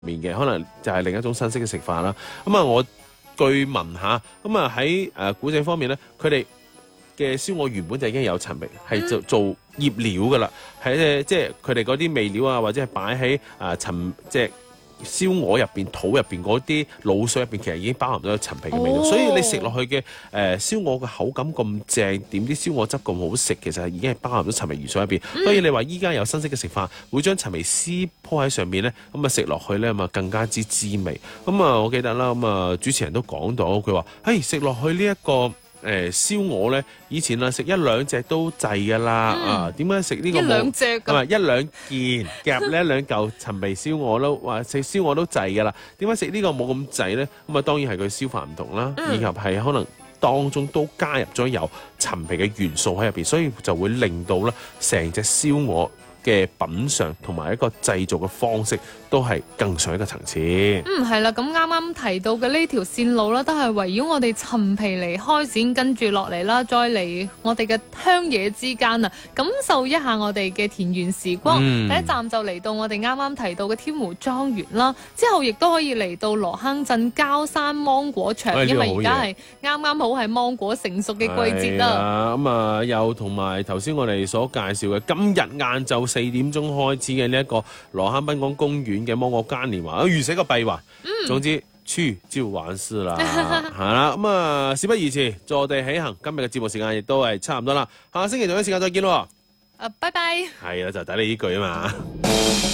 面嘅，可能就係另一種新式嘅食法啦。咁啊，我據聞下，咁啊喺古井方面咧，佢哋嘅燒鵝原本就已經有陳皮，係做醃料噶啦，係即係佢哋嗰啲味料啊，或者係擺喺即係燒鵝入邊、肚入邊嗰啲滷水入邊，其實已經包含咗陳皮嘅味道，所以你食落去嘅燒鵝嘅口感咁正，點啲燒鵝汁咁好食，其實已經係包含咗陳皮元素入邊。所以你話依家有新式嘅食法，會將陳皮絲鋪喺上面咧，咁啊食落去咧，咁啊更加之滋味。咁啊，我記得啦，咁啊主持人都講到，佢話：食落去呢一個燒鵝咧，以前啊食一兩隻都滯㗎啦，點解食呢個一兩隻咁？ 一兩件夾呢一兩嚿陳皮燒鵝都話食燒鵝都滯㗎啦，點解食呢個冇咁滯咧？咁啊當然係佢消化唔同啦，以及係可能當中都加入咗有陳皮嘅元素喺入邊，所以就會令到咧成隻燒鵝嘅品嚐同埋一個製造嘅方式都係更上一個層次。 係啦，咁啱啱提到嘅呢條線路啦，都係圍繞我哋陳皮嚟開展，跟住落嚟啦，再嚟我哋嘅鄉野之間啊，感受一下我哋嘅田園時光。第一站就嚟到我哋啱啱提到嘅天湖莊園啦，之後亦都可以嚟到羅坑鎮郊山芒果場，因為而家係啱啱好係芒果成熟嘅季節啦。 咁啊，又同埋頭先我哋所介紹嘅今日晏晝4點鐘開始嘅呢一個羅坑賓館公園嘅芒果嘉年華，如寫個閉環。總之，去就完事啦，係啦。咁啊，事不宜遲，坐地起行。今日嘅節目時間亦都係差唔多啦，下個星期同一時間再見咯。 拜拜。 係啦，就抵你呢句啊嘛。